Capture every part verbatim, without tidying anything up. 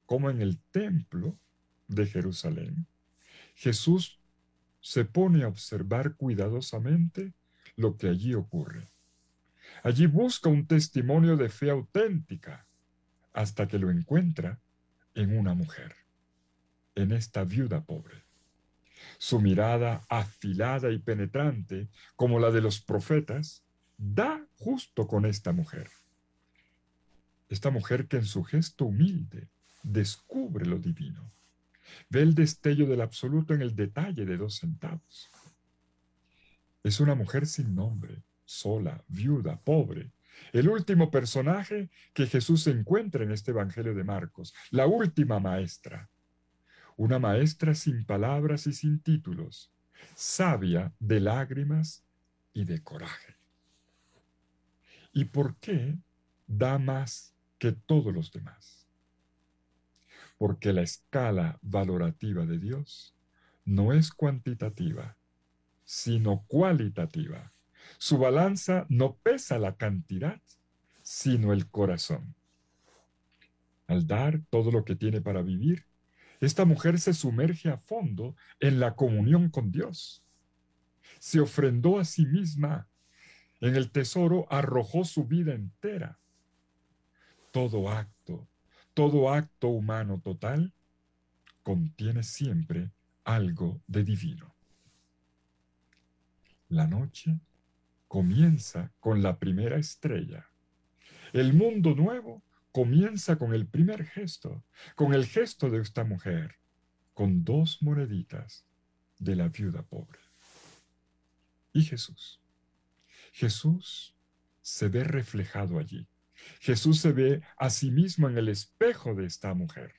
como en el templo de Jerusalén, Jesús se pone a observar cuidadosamente lo que allí ocurre. Allí busca un testimonio de fe auténtica hasta que lo encuentra en una mujer, en esta viuda pobre. Su mirada afilada y penetrante, como la de los profetas, da justo con esta mujer. Esta mujer que en su gesto humilde descubre lo divino. Ve el destello del absoluto en el detalle de dos centavos. Es una mujer sin nombre, sola, viuda, pobre. El último personaje que Jesús encuentra en este Evangelio de Marcos, la última maestra. Una maestra sin palabras y sin títulos, sabia de lágrimas y de coraje. ¿Y por qué da más que todos los demás? Porque la escala valorativa de Dios no es cuantitativa, sino cualitativa. Su balanza no pesa la cantidad, sino el corazón. Al dar todo lo que tiene para vivir, esta mujer se sumerge a fondo en la comunión con Dios. Se ofrendó a sí misma. En el tesoro arrojó su vida entera. Todo acto, todo acto humano total contiene siempre algo de divino. La noche comienza con la primera estrella. El mundo nuevo comienza con el primer gesto, con el gesto de esta mujer, con dos moneditas de la viuda pobre. Y Jesús. Jesús se ve reflejado allí. Jesús se ve a sí mismo en el espejo de esta mujer.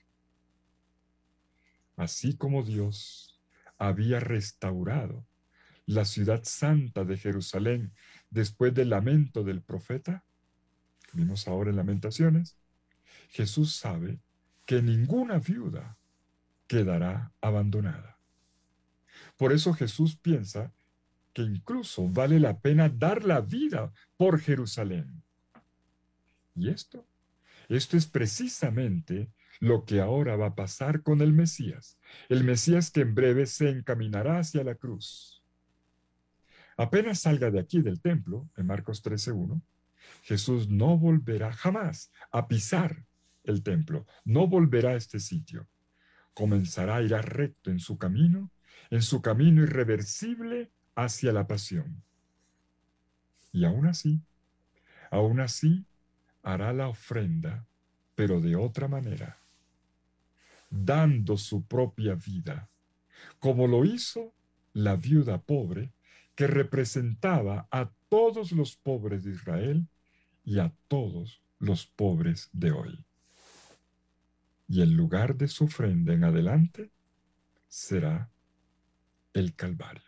Así como Dios había restaurado la ciudad santa de Jerusalén después del lamento del profeta, vimos ahora en Lamentaciones, Jesús sabe que ninguna viuda quedará abandonada. Por eso Jesús piensa que incluso vale la pena dar la vida por Jerusalén. ¿Y esto? Esto es precisamente lo que ahora va a pasar con el Mesías, el Mesías que en breve se encaminará hacia la cruz. Apenas salga de aquí del templo, en Marcos trece uno, Jesús no volverá jamás a pisar el templo, no volverá a este sitio. Comenzará a ir recto en su camino, en su camino irreversible hacia la pasión. Y aún así, aún así, hará la ofrenda, pero de otra manera, dando su propia vida, como lo hizo la viuda pobre, que representaba a todos los pobres de Israel y a todos los pobres de hoy. Y el lugar de su ofrenda en adelante será el Calvario.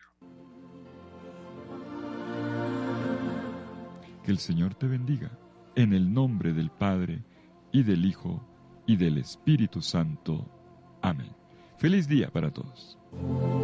Que el Señor te bendiga, en el nombre del Padre, y del Hijo, y del Espíritu Santo. Amén. Feliz día para todos.